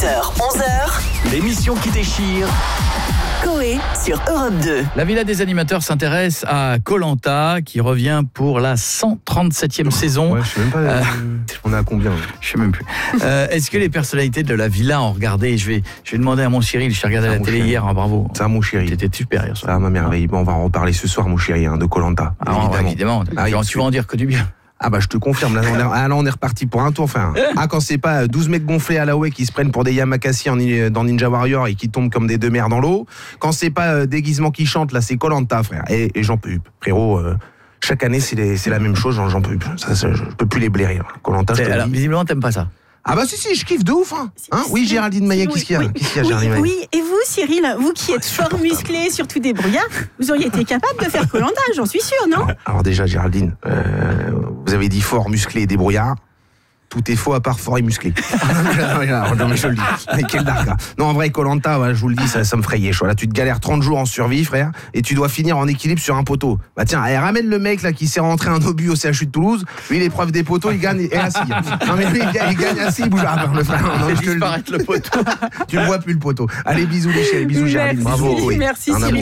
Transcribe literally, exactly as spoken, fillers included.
huit heures onze heures, l'émission qui déchire. Coé sur Europe deux. La Villa des animateurs s'intéresse à Koh-Lanta qui revient pour la cent trente-septième saison. Ouais, je sais même pas. Euh... On est à combien? Je sais même plus. Euh, est-ce que les personnalités de la Villa ont regardé? Je vais, je vais demander à mon Cyril. Je t'ai regardé à la télé chéri. hier. Hein, bravo. Ça, mon chéri. T'étais super hier soir. Ça, ma merveille. Bon, on va en reparler ce soir, mon chéri, hein, de Koh-Lanta. Ah, évidemment. évidemment. Ah, tu, vas, tu vas en dire que du bien. Ah bah je te confirme, là on est, ah, là, on est reparti pour un tour. Enfin, ah, quand c'est pas douze mecs gonflés à la Way qui se prennent pour des Yamakasi en, dans Ninja Warrior et qui tombent comme des deux mers dans l'eau. Quand c'est pas euh, déguisement qui chante, là c'est Koh-Lanta, frère. Et, et j'en peux plus, frérot. Euh, chaque année c'est, les, c'est la même chose, j'en, j'en peux plus. Ça, ça, je peux plus les blairer. Koh-Lanta, je te alors, dis. visiblement t'aimes pas ça. Ah bah si si, je kiffe de ouf hein. hein oui Géraldine Maillet, qu'est-ce qu'il y a, oui. qu'est-ce qu'il y a oui, Géraldine Maillet? oui, et vous Cyril, vous qui êtes fort musclé, surtout débrouillard, vous auriez été capable de faire Koh-Lanta, j'en suis sûr, non? Alors déjà Géraldine, euh, vous avez dit fort, musclé et débrouillard. Tout est faux à part fort et musclé. non, mais je le dis. Mais quel darga. Non, en vrai, Koh-Lanta, ouais, je vous le dis, ça, ça me ferait yécho. Là, tu te galères trente jours en survie, frère, et tu dois finir en équilibre sur un poteau. Bah tiens, allez, ramène le mec là qui s'est rentré un obus au C H U de Toulouse. Lui, l'épreuve des poteaux, il gagne et assis. Non, mais lui, il gagne, il gagne assis, il bouge pas, le frère. Non, Fait je te le dis. disparaître le poteau. Tu ne vois plus le poteau. Allez, bisous les chéris, bisous Géraldine. Merci, Bravo. Oui. merci Un Cyril. amour.